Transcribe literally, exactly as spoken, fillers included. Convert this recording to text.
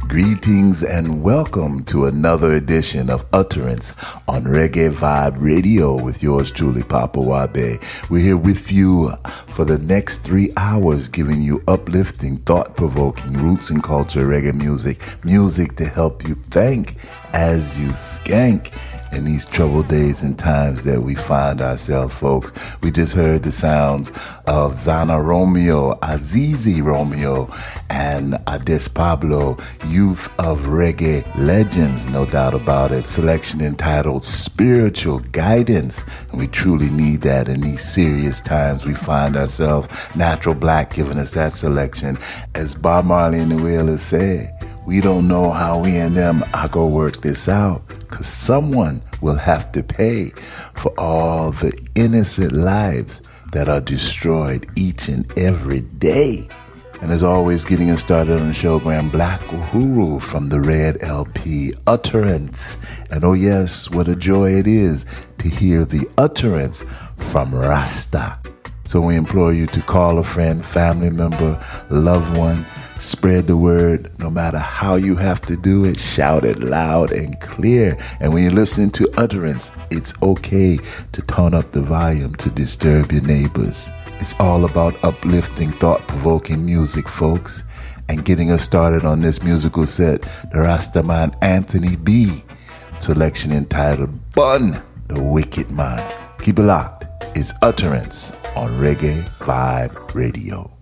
Greetings and welcome to another edition of Utterance on Reggae Vibe Radio with yours truly, Papa Wabe. We're here with you for the next three hours, giving you uplifting, thought-provoking, roots and culture reggae music, music to help you think as you skank in these troubled days and times that we find ourselves, folks. We just heard the sounds of Zana Romeo, Azizi Romeo, and Ades Pablo, Youth of Reggae Legends, no doubt about it. Selection entitled Spiritual Guidance. And we truly need that in these serious times we find ourselves. Natural Black giving us that selection. As Bob Marley and the Wailers say, we don't know how we and them are going to work this out, because someone will have to pay for all the innocent lives that are destroyed each and every day. And as always, getting us started on the show, Grand Black Uhuru from the Red L P, Utterance. And oh yes, what a joy it is to hear the utterance from Rasta. So we implore you to call a friend, family member, loved one, spread the word. No matter how you have to do it, shout it loud and clear. And when you're listening to Utterance, it's okay to turn up the volume to disturb your neighbors. It's all about uplifting, thought-provoking music, folks. And getting us started on this musical set, the Rastaman Anthony B. Selection entitled Bun the Wicked Man. Keep it locked. It's Utterance on Reggae Vibe Radio.